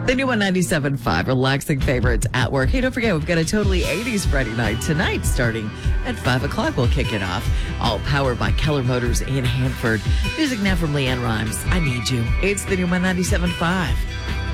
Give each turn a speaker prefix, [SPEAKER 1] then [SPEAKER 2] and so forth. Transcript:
[SPEAKER 1] The new 197.5, relaxing favorites at work. Hey, don't forget, we've got a totally 80s Friday night tonight starting at 5 o'clock. We'll kick it off. All powered by Keller Motors in Hanford. Music now from Leanne Rhymes. I Need You. It's the new 197.5.